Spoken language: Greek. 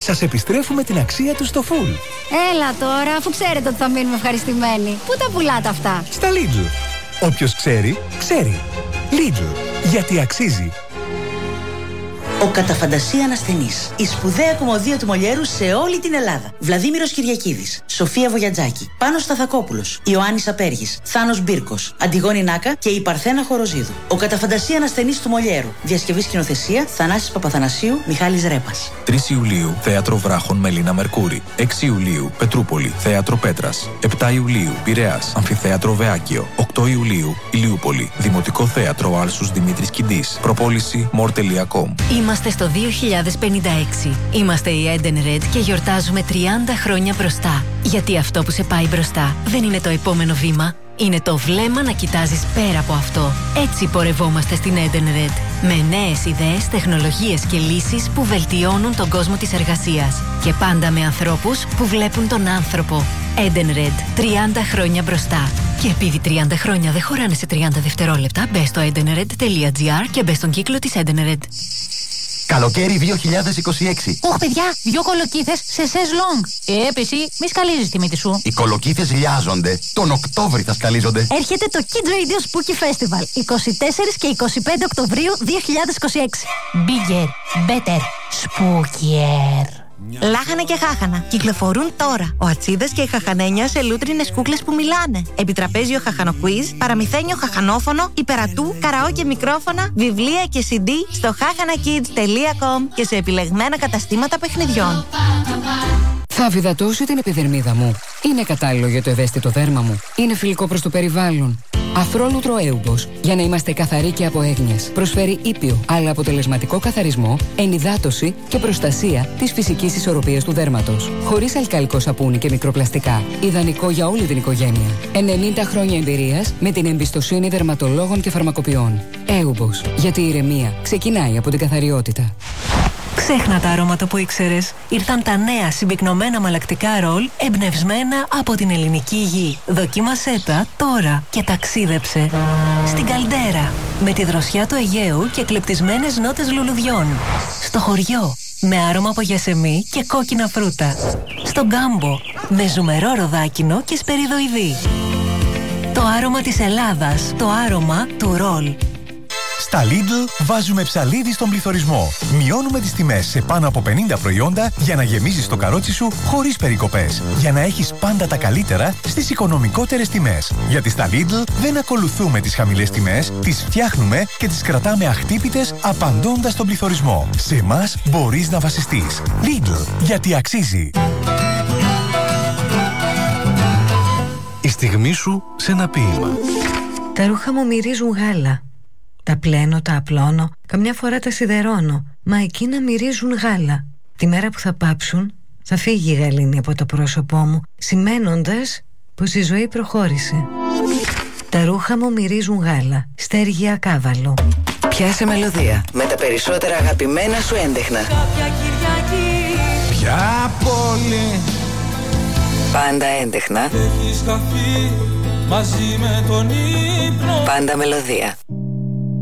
σας επιστρέφουμε την αξία του στο full. Έλα τώρα, αφού ξέρετε ότι θα μείνουμε ευχαριστημένοι. Πού τα πουλάτε αυτά? Στα Lidl. Όποιος ξέρει, ξέρει. Lidl. Γιατί αξίζει. Ο κατά φαντασία ασθενής. Η σπουδαία κομμωδία του Μολιέρου σε όλη την Ελλάδα. Βλαδίμηρος Κυριακίδης, Σοφία Βογιατζάκη, Πάνος Σταθακόπουλος, Ιωάννης Απέργης, Θάνος Μπίρκος, Αντιγόνη Νάκα και η Παρθένα Χοροζίδου. Ο κατά φαντασία ασθενής του Μολιέρου. Διασκευή σκηνοθεσία Θανάσης Παπαθανασίου, Μιχάλης Ρέπας. 3 Ιουλίου Θέατρο Βράχων Μελίνα Μερκούρη. 6 Ιουλίου Πετρούπολη Θέατρο Πέτρας. 7 Ιουλίου Πειραιάς Αμφιθέατρο Βεάκιο. 8 Ιουλίου Ηλιούπολη Δημοτικό Θέατρο Άλσους Δημήτρης Κιντής. Προπόληση more.com. Είμαστε στο 2056. Είμαστε η Eden Red και γιορτάζουμε 30 χρόνια μπροστά. Γιατί αυτό που σε πάει μπροστά δεν είναι το επόμενο βήμα. Είναι το βλέμμα να κοιτάζεις πέρα από αυτό. Έτσι πορευόμαστε στην Eden Red. Με νέες ιδέες, τεχνολογίες και λύσεις που βελτιώνουν τον κόσμο της εργασίας. Και πάντα με ανθρώπους που βλέπουν τον άνθρωπο. Eden Red. 30 χρόνια μπροστά. Και επειδή 30 χρόνια δεν χωράνε σε 30 δευτερόλεπτα, μπες στο edenred.gr και μπες στον κύκλο της Eden Red. Καλοκαίρι 2026. Ωχ, παιδιά, 2 κολοκύθες σε σεζλόνγκ. Εσύ, μη σκαλίζεις τη μύτη σου. Οι κολοκύθες λιάζονται. Τον Οκτώβρη θα σκαλίζονται. Έρχεται το Kids Radio Spooky Festival 24 και 25 Οκτωβρίου 2026. Bigger, better, spookier. Λάχανα και χάχανα κυκλοφορούν τώρα. Ο Ατσίδας και η Χαχανένια σε λούτρινες κούκλες που μιλάνε. Επιτραπέζιο χαχανοquiz, παραμυθένιο χαχανόφωνο, υπερατού, καραόκε μικρόφωνα, βιβλία και CD στο hahanakids.com και σε επιλεγμένα καταστήματα παιχνιδιών. Θα αφυδατώσω την επιδερμίδα μου. Είναι κατάλληλο για το ευαίσθητο δέρμα μου. Είναι φιλικό προς το περιβάλλον. Αφρόλουτρο Έουμπος. Για να είμαστε καθαροί και από έγνοιες. Προσφέρει ήπιο, αλλά αποτελεσματικό καθαρισμό, ενυδάτωση και προστασία της φυσικής ισορροπίας του δέρματος. Χωρίς αλκαλικό σαπούνι και μικροπλαστικά. Ιδανικό για όλη την οικογένεια. 90 χρόνια εμπειρίας με την εμπιστοσύνη δερματολόγων και φαρμακοποιών. Έουμπος. Γιατί η ηρεμία ξεκινάει από την καθαριότητα. Ξέχνα τα αρώματα που ήξερες. Ήρθαν τα νέα συμπυκνωμένα αμαλλακτικά ρολ εμπνευσμένα από την ελληνική γη. Δοκίμασέ τα τώρα και ταξίδεψε στην Καλντέρα με τη δροσιά του Αιγαίου και κλεπτισμένες νότες λουλουδιών. Στο χωριό με άρωμα από γιασεμί και κόκκινα φρούτα. Στον Γκάμπο με ζουμερό ροδάκινο και σπεριδοειδή. Το άρωμα της Ελλάδας, το άρωμα του ρολ. Στα Lidl βάζουμε ψαλίδι στον πληθωρισμό. Μειώνουμε τις τιμές σε πάνω από 50 προϊόντα για να γεμίζεις το καρότσι σου χωρίς περικοπές. Για να έχεις πάντα τα καλύτερα στις οικονομικότερες τιμές. Γιατί στα Lidl δεν ακολουθούμε τις χαμηλές τιμές, τις φτιάχνουμε και τις κρατάμε αχτύπητες απαντώντας στον πληθωρισμό. Σε εμάς μπορείς να βασιστείς. Lidl, γιατί αξίζει. Η στιγμή σου σε ένα ποίημα. Τα ρούχα μου μυρίζουν γάλα. Τα πλένω, τα απλώνω, καμιά φορά τα σιδερώνω, μα εκείνα μυρίζουν γάλα. Τη μέρα που θα πάψουν, θα φύγει η γαλήνη από το πρόσωπό μου, σημαίνοντας πως η ζωή προχώρησε. Τα ρούχα μου μυρίζουν γάλα. Στέργια Κάβαλο. Πιάσε μελωδία με τα περισσότερα αγαπημένα σου έντεχνα. Ποια πόλη πάντα έντεχνα. Έχεις χαθεί μαζί με τον ύπνο. Πάντα μελωδία.